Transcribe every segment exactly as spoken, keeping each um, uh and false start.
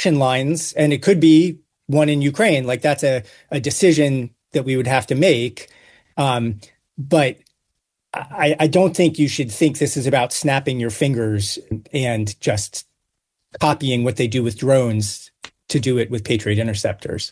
production lines, and it could be one in Ukraine. Like that's a, a decision that we would have to make. Um, but I, I don't think you should think this is about snapping your fingers and just copying what they do with drones to do it with Patriot interceptors.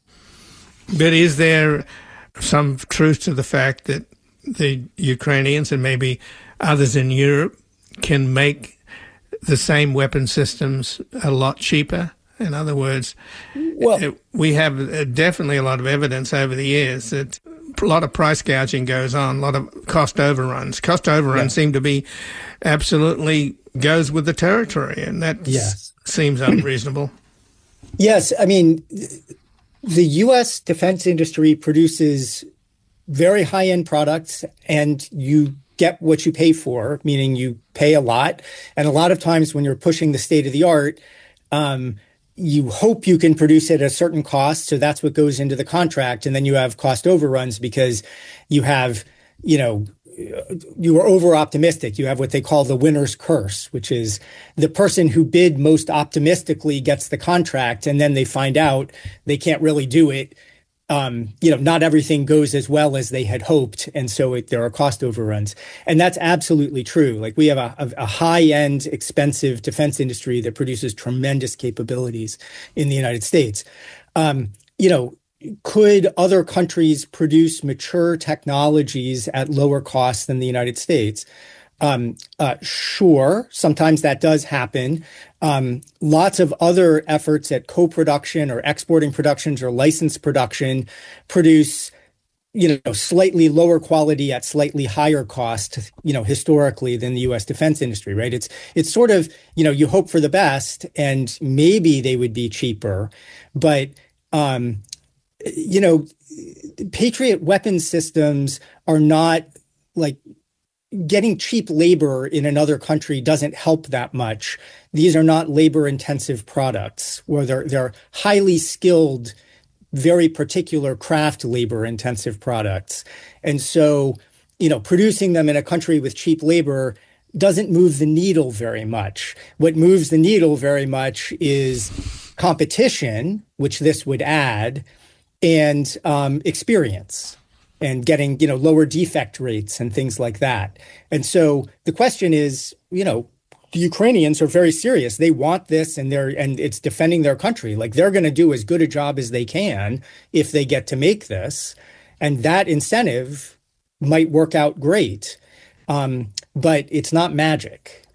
But is there some truth to the fact that the Ukrainians and maybe others in Europe can make the same weapon systems a lot cheaper? In other words, well, we have definitely a lot of evidence over the years that a lot of price gouging goes on, a lot of cost overruns. Cost overruns yeah. seem to be absolutely goes with the territory, and that yes. seems unreasonable. Yes, I mean, the U S defense industry produces very high-end products, and you get what you pay for, meaning you pay a lot. And a lot of times when you're pushing the state of the art, um, you hope you can produce it at a certain cost. So that's what goes into the contract. And then you have cost overruns because you have, you know, you are over optimistic. You have what they call the winner's curse, which is the person who bid most optimistically gets the contract. And then they find out they can't really do it. Um, you know, not everything goes as well as they had hoped. And so it, there are cost overruns. And that's absolutely true. Like we have a, a, a high-end, expensive defense industry that produces tremendous capabilities in the United States. Um, you know, could other countries produce mature technologies at lower costs than the United States? Um, uh, sure, sometimes that does happen. Um, lots of other efforts at co-production or exporting productions or licensed production produce, you know, slightly lower quality at slightly higher cost, you know, historically than the U S defense industry, right? It's, it's sort of, you know, you hope for the best and maybe they would be cheaper, but, um, you know, Patriot weapon systems are not like, getting cheap labor in another country doesn't help that much. These are not labor-intensive products, where they're they're highly skilled, very particular craft labor-intensive products. And so, you know, producing them in a country with cheap labor doesn't move the needle very much. What moves the needle very much is competition, which this would add, and um, experience. And getting, you know, lower defect rates and things like that. And so the question is, you know, the Ukrainians are very serious. They want this, and they're and it's defending their country. Like they're going to do as good a job as they can if they get to make this, and that incentive might work out great, um, but it's not magic.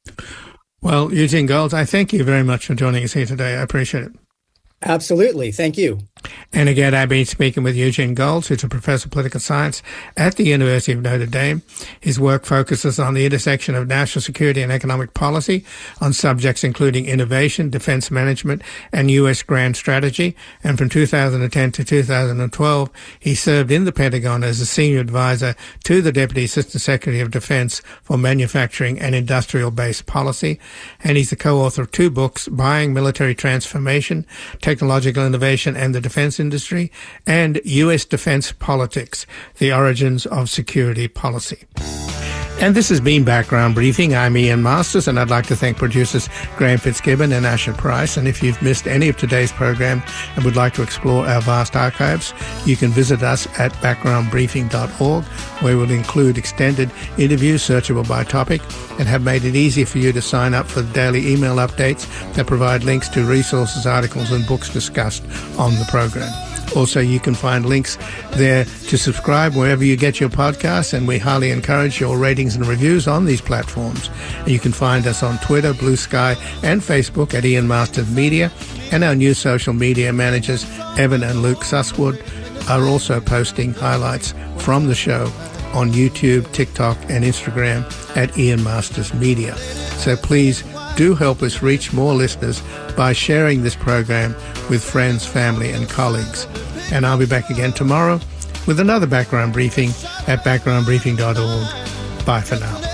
Well, Eugene Goltz, I thank you very much for joining us here today. I appreciate it. Absolutely. Thank you. And again, I've been speaking with Eugene Goltz, who's a professor of political science at the University of Notre Dame. His work focuses on the intersection of national security and economic policy on subjects including innovation, defense management, and U S grand strategy. And from two thousand ten to two thousand twelve, he served in the Pentagon as a senior advisor to the Deputy Assistant Secretary of Defense for Manufacturing and Industrial-Based Policy. And he's the co-author of two books, Buying Military Transformation, Technological Innovation and the Defense Industry, and U S Defense Politics, The Origins of Security Policy. And this has been Background Briefing. I'm Ian Masters, and I'd like to thank producers Graham Fitzgibbon and Asher Price. And if you've missed any of today's program and would like to explore our vast archives, you can visit us at background briefing dot org, where we'll include extended interviews searchable by topic and have made it easy for you to sign up for the daily email updates that provide links to resources, articles, and books discussed on the program. Also, you can find links there to subscribe wherever you get your podcasts, and we highly encourage your ratings and reviews on these platforms. And you can find us on Twitter, Blue Sky, and Facebook at Ian Masters Media, and our new social media managers, Evan and Luke Susswood, are also posting highlights from the show on YouTube, TikTok, and Instagram at Ian Masters Media. So please do help us reach more listeners by sharing this program with friends, family, and colleagues. And I'll be back again tomorrow with another Background Briefing at background briefing dot org. Bye for now.